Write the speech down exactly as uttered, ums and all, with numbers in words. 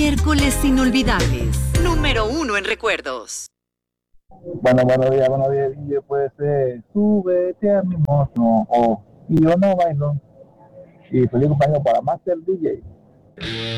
Miércoles inolvidables. Número uno en recuerdos. Bueno, buenos días, buenos días, D J. Puede ser, súbete a mi moto, o y yo no bailo. Y feliz cumpleaños para Master D J.